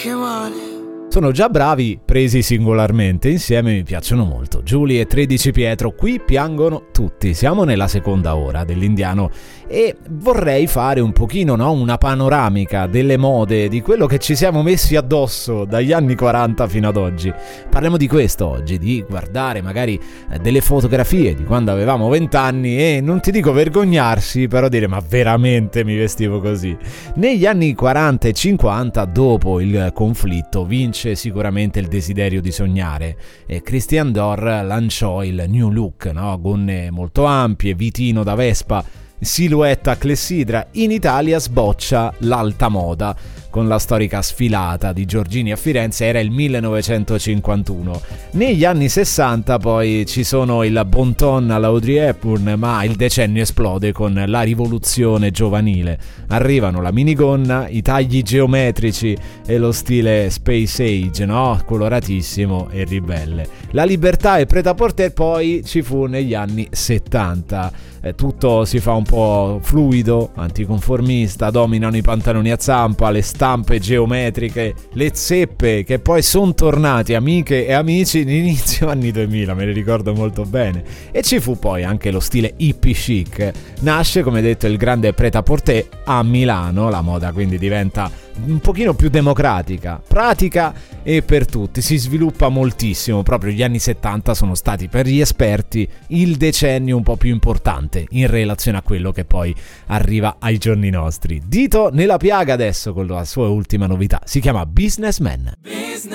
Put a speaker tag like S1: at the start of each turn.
S1: Sono già bravi presi singolarmente, insieme mi piacciono molto. Giulia e 13 Pietro, qui piangono tutti. Siamo nella seconda ora dell'Indiano e vorrei fare un pochino, una panoramica delle mode, di quello che ci siamo messi addosso dagli anni 40 fino ad oggi. Parliamo di questo oggi, di guardare magari delle fotografie di quando avevamo 20 anni e non ti dico vergognarsi, però dire ma veramente mi vestivo così. Negli anni 40 e 50, dopo il conflitto, vince sicuramente il desiderio di sognare e Christian Dior lanciò il New Look, gonne molto ampie, vitino da Vespa, silhouette clessidra. In Italia sboccia l'alta moda con la storica sfilata di Giorgini a Firenze, era il 1951. Negli anni 60 poi ci sono il bon ton alla Audrey Hepburn, ma il decennio esplode con la rivoluzione giovanile. Arrivano la minigonna, i tagli geometrici e lo stile Space Age, coloratissimo e ribelle. La libertà e prêt-à-porter poi ci fu negli anni 70. Tutto si fa un po' fluido, anticonformista, dominano i pantaloni a zampa, le stampe geometriche, le zeppe che poi sono tornati amiche e amici inizio anni 2000, me ne ricordo molto bene. E ci fu poi anche lo stile hippie chic. Nasce, come detto, il grande prêt-à-porter a Milano, la moda quindi diventa un pochino più democratica, pratica e per tutti, si sviluppa moltissimo. Proprio gli anni 70 sono stati per gli esperti il decennio un po' più importante in relazione a quello che poi arriva ai giorni nostri. Dito nella piaga adesso con la sua ultima novità, si chiama Businessman.